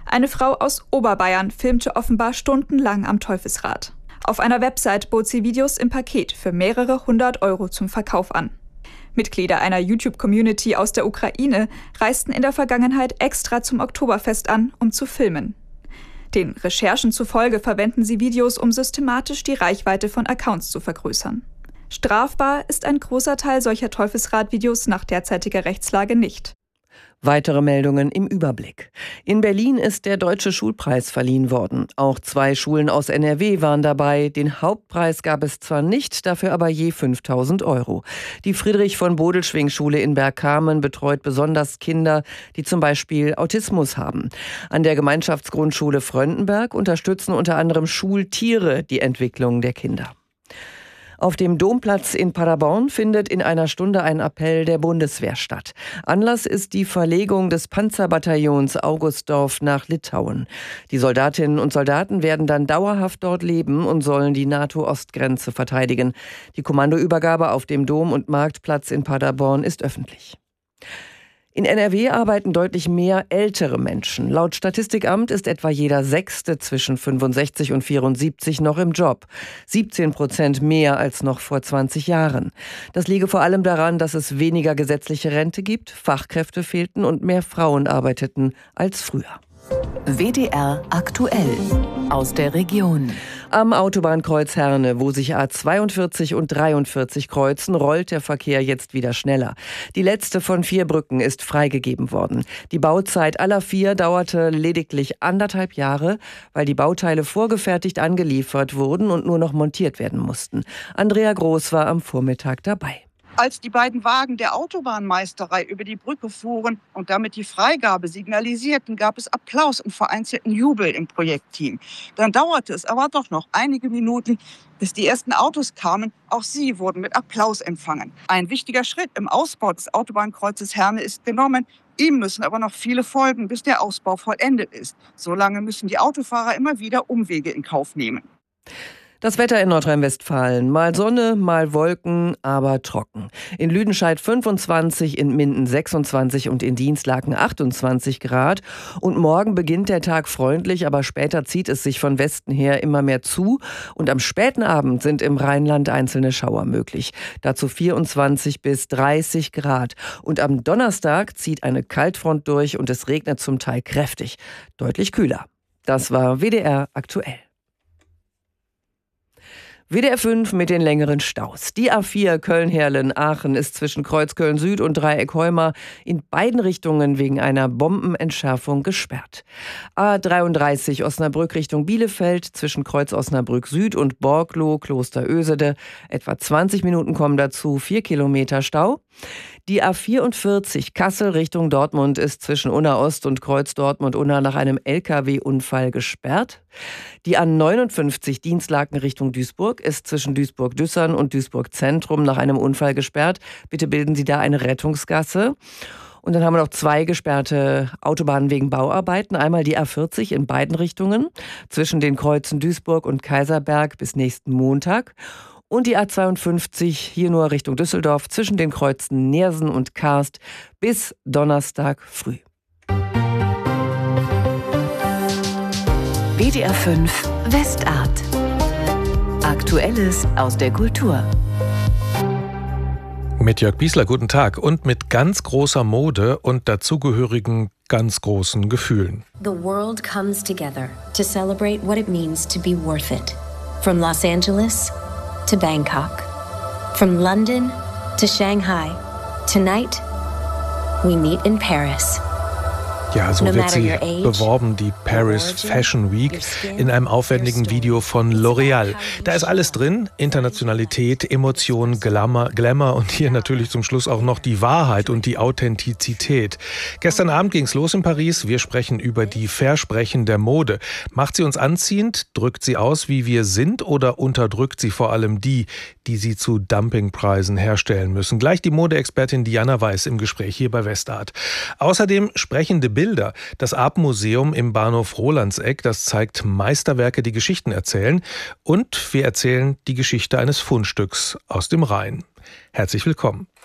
Eine Frau aus Oberbayern filmte offenbar stundenlang am Teufelsrad. Auf einer Website bot sie Videos im Paket für mehrere 100 € zum Verkauf an. Mitglieder einer YouTube-Community aus der Ukraine reisten in der Vergangenheit extra zum Oktoberfest an, um zu filmen. Den Recherchen zufolge verwenden sie Videos, um systematisch die Reichweite von Accounts zu vergrößern. Strafbar ist ein großer Teil solcher Teufelsrad-Videos nach derzeitiger Rechtslage nicht. Weitere Meldungen im Überblick. In Berlin ist der Deutsche Schulpreis verliehen worden. Auch 2 Schulen aus NRW waren dabei. Den Hauptpreis gab es zwar nicht, dafür aber je 5.000 €. Die Friedrich-von-Bodelschwingh-Schule in Bergkamen betreut besonders Kinder, die zum Beispiel Autismus haben. An der Gemeinschaftsgrundschule Fröndenberg unterstützen unter anderem Schultiere die Entwicklung der Kinder. Auf dem Domplatz in Paderborn findet in einer Stunde ein Appell der Bundeswehr statt. Anlass ist die Verlegung des Panzerbataillons Augustdorf nach Litauen. Die Soldatinnen und Soldaten werden dann dauerhaft dort leben und sollen die NATO-Ostgrenze verteidigen. Die Kommandoübergabe auf dem Dom- und Marktplatz in Paderborn ist öffentlich. In NRW arbeiten deutlich mehr ältere Menschen. Laut Statistikamt ist etwa jeder 6. zwischen 65 und 74 noch im Job. 17% mehr als noch vor 20 Jahren. Das liege vor allem daran, dass es weniger gesetzliche Rente gibt, Fachkräfte fehlten und mehr Frauen arbeiteten als früher. WDR aktuell aus der Region. Am Autobahnkreuz Herne, wo sich A42 und 43 kreuzen, rollt der Verkehr jetzt wieder schneller. Die letzte von 4 Brücken ist freigegeben worden. Die Bauzeit aller 4 dauerte lediglich 1,5 Jahre, weil die Bauteile vorgefertigt angeliefert wurden und nur noch montiert werden mussten. Andrea Groß war am Vormittag dabei. Als die beiden Wagen der Autobahnmeisterei über die Brücke fuhren und damit die Freigabe signalisierten, gab es Applaus und vereinzelten Jubel im Projektteam. Dann dauerte es aber doch noch einige Minuten, bis die ersten Autos kamen. Auch sie wurden mit Applaus empfangen. Ein wichtiger Schritt im Ausbau des Autobahnkreuzes Herne ist genommen. Ihm müssen aber noch viele folgen, bis der Ausbau vollendet ist. Solange müssen die Autofahrer immer wieder Umwege in Kauf nehmen. Das Wetter in Nordrhein-Westfalen. Mal Sonne, mal Wolken, aber trocken. In Lüdenscheid 25, in Minden 26 und in Dinslaken 28 Grad. Und morgen beginnt der Tag freundlich, aber später zieht es sich von Westen her immer mehr zu. Und am späten Abend sind im Rheinland einzelne Schauer möglich. Dazu 24 bis 30 Grad. Und am Donnerstag zieht eine Kaltfront durch und es regnet zum Teil kräftig. Deutlich kühler. Das war WDR aktuell. WDR 5 mit den längeren Staus. Die A4 Köln-Herlen-Aachen ist zwischen Kreuzköln Süd und Dreieck Heuma in beiden Richtungen wegen einer Bombenentschärfung gesperrt. A33 Osnabrück Richtung Bielefeld zwischen Kreuz Osnabrück Süd und Borgloh Kloster Ösede. Etwa 20 Minuten kommen dazu, 4 Kilometer Stau. Die A44 Kassel Richtung Dortmund ist zwischen Unna Ost und Kreuz Dortmund-Unna nach einem LKW-Unfall gesperrt. Die A59 Dinslaken Richtung Duisburg ist zwischen Duisburg-Düssern und Duisburg-Zentrum nach einem Unfall gesperrt. Bitte bilden Sie da eine Rettungsgasse. Und dann haben wir noch 2 gesperrte Autobahnen wegen Bauarbeiten. Einmal die A40 in beiden Richtungen zwischen den Kreuzen Duisburg und Kaiserberg bis nächsten Montag. Und die A52 hier nur Richtung Düsseldorf zwischen den Kreuzen Neersen und Karst bis Donnerstag früh. WDR 5 Westart. Aktuelles aus der Kultur. Mit Jörg Biesler, guten Tag. Und mit ganz großer Mode und dazugehörigen ganz großen Gefühlen. The world comes together to celebrate what it means to be worth it. From Los Angeles to Bangkok. From London to Shanghai. Tonight, we meet in Paris. Ja, so wird sie beworben, die Paris Fashion Week, in einem aufwendigen Video von L'Oreal. Da ist alles drin, Internationalität, Emotion, Glamour und hier natürlich zum Schluss auch noch die Wahrheit und die Authentizität. Gestern Abend ging's los in Paris. Wir sprechen über die Versprechen der Mode. Macht sie uns anziehend? Drückt sie aus, wie wir sind? Oder unterdrückt sie vor allem die sie zu Dumpingpreisen herstellen müssen? Gleich die Modeexpertin Diana Weiß im Gespräch hier bei Westart. Außerdem sprechende Bilder. Das Artmuseum im Bahnhof Rolandseck, das zeigt Meisterwerke, die Geschichten erzählen. Und wir erzählen die Geschichte eines Fundstücks aus dem Rhein. Herzlich willkommen.